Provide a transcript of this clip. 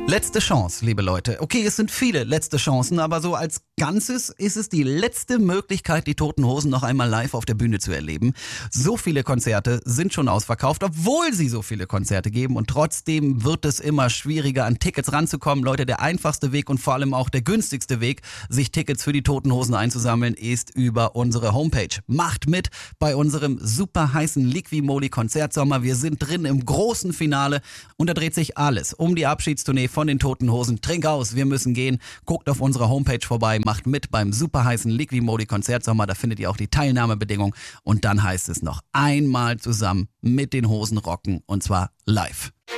Letzte Chance, liebe Leute. Okay, es sind viele letzte Chancen, aber so als Ganzes ist es die letzte Möglichkeit, die Toten Hosen noch einmal live auf der Bühne zu erleben. So viele Konzerte sind schon ausverkauft, obwohl sie so viele Konzerte geben, und trotzdem wird es immer schwieriger, an Tickets ranzukommen. Leute, der einfachste Weg und vor allem auch der günstigste Weg, sich Tickets für die Toten Hosen einzusammeln, ist über unsere Homepage. Macht mit bei unserem super heißen Liqui-Moly Konzertsommer. Wir sind drin im großen Finale und da dreht sich alles um die Abschiedstournee von den Toten Hosen. Trink aus, wir müssen gehen. Guckt auf unserer Homepage vorbei, macht mit beim super heißen Liqui-Moly Konzertsommer. Da findet ihr auch die Teilnahmebedingungen und dann heißt es noch einmal zusammen mit den Hosen rocken, und zwar live.